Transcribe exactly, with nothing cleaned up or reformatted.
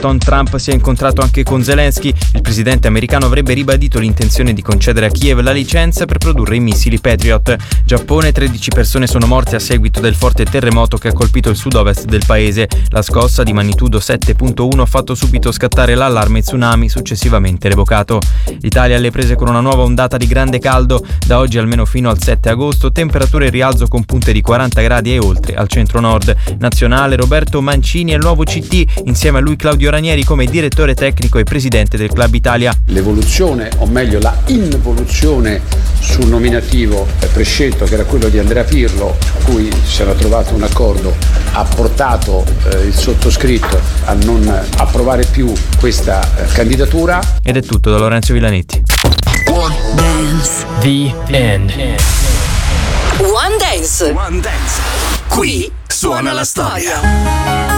Washington, Trump si è incontrato anche con Zelensky. Il presidente americano avrebbe ribadito l'intenzione di concedere a Kiev la licenza per produrre i missili Patriot. Giappone, tredici persone sono morte a seguito del forte terremoto che ha colpito il sud-ovest del paese. La scossa di magnitudo sette virgola uno ha fatto subito scattare l'allarme tsunami, successivamente revocato. L'Italia alle prese con una nuova ondata di grande caldo. Da oggi almeno fino al sette agosto, temperature in rialzo con punte di quaranta gradi e oltre al centro-nord. Nazionale, Roberto Mancini è il nuovo C T, insieme a lui Claudio Ranieri come direttore tecnico e presidente del Club Italia. L'evoluzione, o meglio la involuzione sul nominativo prescelto, che era quello di Andrea Pirlo, su cui si era trovato un accordo, ha portato eh, il sottoscritto a non approvare più questa eh, candidatura. Ed è tutto da Lorenzo Villanetti. One Dance. The End. One Dance. One Dance. Qui suona la storia.